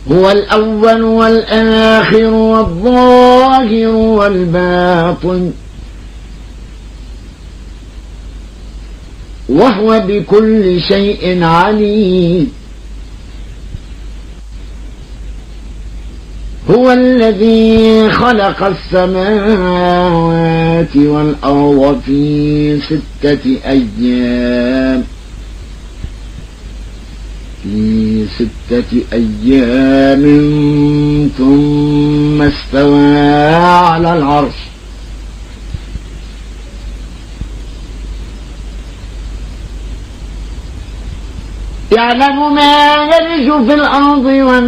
هو الأول والآخر والظاهر والباطن وهو بكل شيء عليم. هو الذي خلق السماوات والأرض في 6 أيام ثم استوى على العرش يعلم ما يلج في الأرض وما